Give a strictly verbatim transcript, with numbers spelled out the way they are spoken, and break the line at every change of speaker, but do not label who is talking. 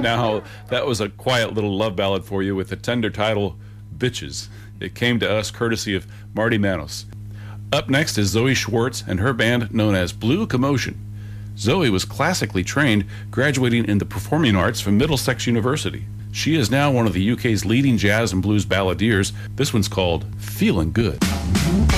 Now, that was a quiet little love ballad for you with the tender title, Bitches. It came to us courtesy of Marty Manos. Up next is Zoe Schwartz and her band known as Blue Commotion. Zoe was classically trained, graduating in the performing arts from Middlesex University. She is now one of the U K's leading jazz and blues balladeers. This one's called Feelin' Good.